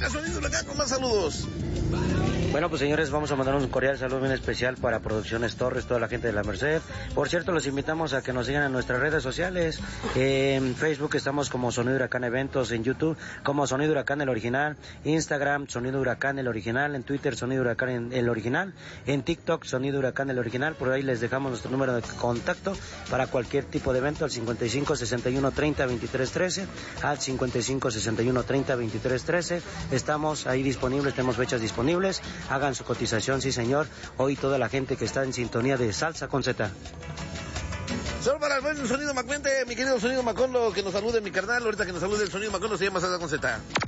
Venga, Sonido Huracán con más saludos. Bueno, pues señores, vamos a mandar un cordial saludo bien especial para Producciones Torres, toda la gente de la Merced. Por cierto, los invitamos a que nos sigan en nuestras redes sociales. En Facebook estamos como Sonido Huracán Eventos, en YouTube como Sonido Huracán el Original, Instagram Sonido Huracán el Original, en Twitter Sonido Huracán el Original, en TikTok Sonido Huracán el Original. Por ahí les dejamos nuestro número de contacto para cualquier tipo de evento al 55 61 30 23 13, al 55 61 30 23 13. Estamos ahí disponibles, tenemos fechas disponibles. Hagan su cotización, sí señor. Hoy toda la gente que está en sintonía de Salsa con Z. Solo para el buen Sonido Macuente, mi querido Sonido Macondo, que nos salude mi carnal. Ahorita que nos salude el Sonido Macondo se llama Salsa con Z.